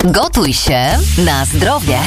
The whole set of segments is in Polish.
Gotuj się na zdrowie.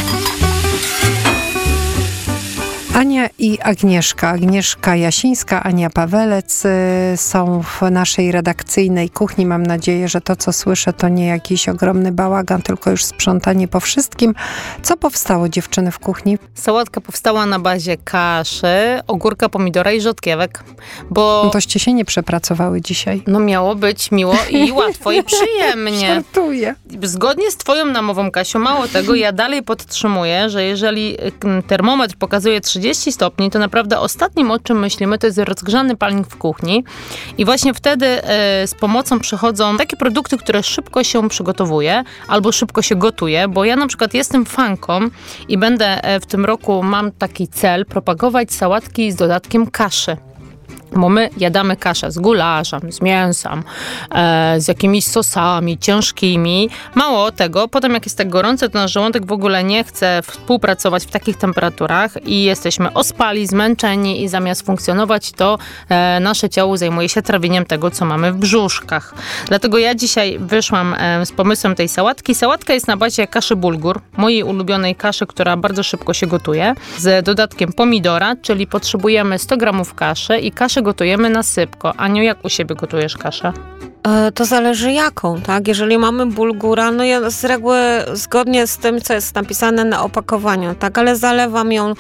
Ania i Agnieszka. Agnieszka Jasińska, Ania Pawelec są w naszej redakcyjnej kuchni. Mam nadzieję, że to, co słyszę, to nie jakiś ogromny bałagan, tylko już sprzątanie po wszystkim. Co powstało, dziewczyny, w kuchni? Sałatka powstała na bazie kaszy, ogórka, pomidora i rzodkiewek. Bo... No toście się nie przepracowały dzisiaj. No miało być miło i łatwo i przyjemnie. Żartuję. Zgodnie z twoją namową, Kasiu, mało tego, ja dalej podtrzymuję, że jeżeli termometr pokazuje 30 stopni, to naprawdę ostatnim, o czym myślimy, to jest rozgrzany palnik w kuchni. I właśnie wtedy z pomocą przychodzą takie produkty, które szybko się przygotowuje albo szybko się gotuje, bo ja na przykład jestem fanką i będę w tym roku, mam taki cel, propagować sałatki z dodatkiem kaszy. Bo my jadamy kaszę z gulaszem, z mięsem, z jakimiś sosami ciężkimi. Mało tego, potem jak jest tak gorąco, to nasz żołądek w ogóle nie chce współpracować w takich temperaturach i jesteśmy ospali, zmęczeni i zamiast funkcjonować, to nasze ciało zajmuje się trawieniem tego, co mamy w brzuszkach. Dlatego ja dzisiaj wyszłam z pomysłem tej sałatki. Sałatka jest na bazie kaszy bulgur, mojej ulubionej kaszy, która bardzo szybko się gotuje, z dodatkiem pomidora, czyli potrzebujemy 100 gramów kaszy i kaszę gotujemy na sypko. Aniu, jak u siebie gotujesz kaszę? To zależy jaką, tak? Jeżeli mamy bulgura, no ja z reguły zgodnie z tym, co jest napisane na opakowaniu, tak? Ale zalewam ją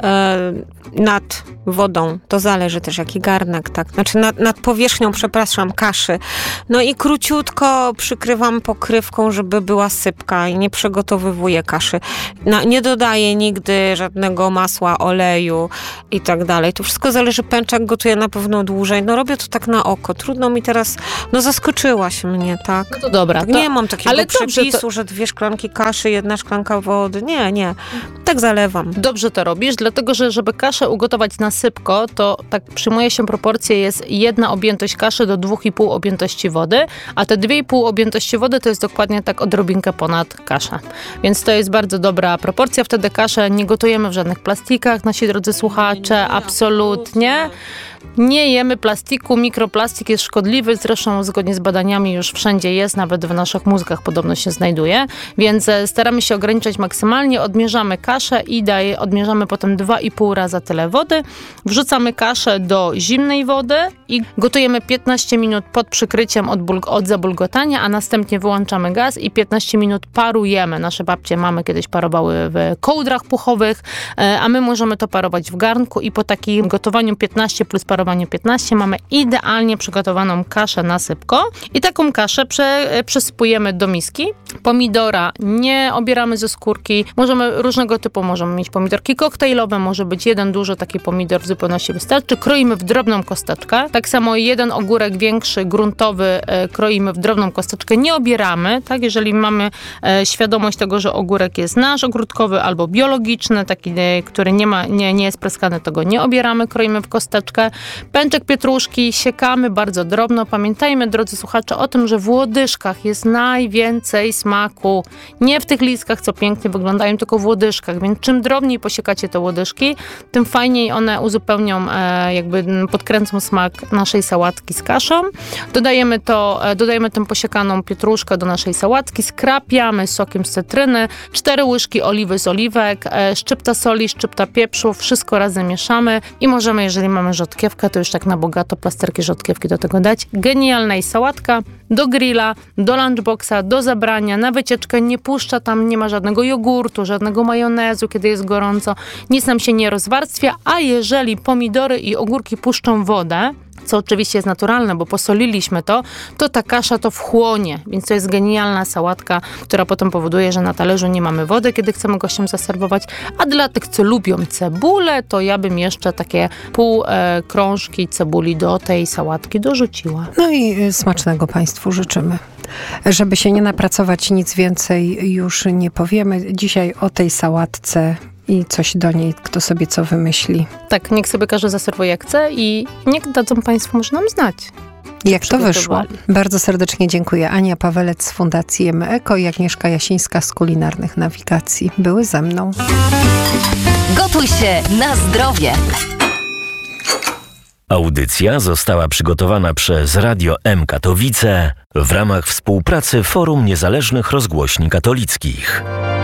nad wodą. To zależy też jaki garnek, tak? Znaczy nad powierzchnią, przepraszam, kaszy. No i króciutko przykrywam pokrywką, żeby była sypka i nie przygotowywuję kaszy. Nie dodaję nigdy żadnego masła, oleju i tak dalej. To wszystko zależy, pęczak gotuję na pewno dłużej. No robię to tak na oko. Trudno mi teraz, zaskoczyłaś mnie, tak? No to dobra. Tak, nie mam takiego przepisu, że 2 szklanki kaszy, 1 szklanka wody. Nie. Tak zalewam. Dobrze to robisz, dlatego że żeby kaszę ugotować na sypko, to tak przyjmuje się proporcje, jest 1 objętość kaszy do 2,5 objętości wody, a te 2,5 objętości wody to jest dokładnie tak odrobinkę ponad kaszę. Więc to jest bardzo dobra proporcja. Wtedy kaszę nie gotujemy w żadnych plastikach, nasi drodzy słuchacze, absolutnie. Nie jemy plastiku, mikroplastik jest szkodliwy, zresztą zgodnie z badaniami już wszędzie jest, nawet w naszych mózgach podobno się znajduje, więc staramy się ograniczać maksymalnie, odmierzamy kaszę i odmierzamy potem 2,5 raza tyle wody, wrzucamy kaszę do zimnej wody i gotujemy 15 minut pod przykryciem od zabulgotania, a następnie wyłączamy gaz i 15 minut parujemy. Nasze babcie, mamy kiedyś parowały w kołdrach puchowych, a my możemy to parować w garnku i po takim gotowaniu 15 plus parowaniu 15 mamy idealnie przygotowaną kaszę na sypko i taką kaszę przesypujemy do miski. Pomidora nie obieramy ze skórki. Różnego typu możemy mieć pomidorki koktajlowe, może być 1 duży taki pomidor w zupełności wystarczy. Kroimy w drobną kosteczkę. Tak samo 1 ogórek większy, gruntowy kroimy w drobną kosteczkę. Nie obieramy, tak? Jeżeli mamy świadomość tego, że ogórek jest nasz ogródkowy albo biologiczny, taki, który nie jest preskany, to go nie obieramy, kroimy w kosteczkę. Pęczek pietruszki siekamy bardzo drobno. Pamiętajmy, drodzy słuchacze, o tym, że w łodyżkach jest najwięcej smaku. Nie w tych listkach, co pięknie wyglądają, tylko w łodyżkach. Więc czym drobniej posiekacie te łodyżki, tym fajniej one uzupełnią, podkręcą smak naszej sałatki z kaszą. Dodajemy tę posiekaną pietruszkę do naszej sałatki, skrapiamy sokiem z cytryny, 4 łyżki oliwy z oliwek, szczypta soli, szczypta pieprzu, wszystko razem mieszamy i możemy, jeżeli mamy rzodkiewkę, to już tak na bogato plasterki rzodkiewki do tego dać. Genialna jest sałatka do grilla, do lunchboxa, do zabrania, na wycieczkę. Nie puszcza tam, nie ma żadnego jogurtu, żadnego majonezu, kiedy jest gorąco. Nic nam się nie rozwarstwia, a jeżeli pomidory i ogórki puszczą wodę, co oczywiście jest naturalne, bo posoliliśmy to ta kasza to wchłonie. Więc to jest genialna sałatka, która potem powoduje, że na talerzu nie mamy wody, kiedy chcemy gościom zaserwować. A dla tych, co lubią cebulę, to ja bym jeszcze takie pół krążki cebuli do tej sałatki dorzuciła. No i smacznego Państwu życzymy. Żeby się nie napracować, nic więcej już nie powiemy. Dzisiaj o tej sałatce i coś do niej, kto sobie co wymyśli. Tak, niech sobie każdy zaserwuje jak chce i niech dadzą Państwo może nam znać. Jak to wyszło. Bardzo serdecznie dziękuję. Ania Pawelec z Fundacji Eko i Agnieszka Jasińska z Kulinarnych Nawigacji były ze mną. Gotuj się na zdrowie. Audycja została przygotowana przez Radio M Katowice w ramach współpracy Forum Niezależnych Rozgłośni Katolickich.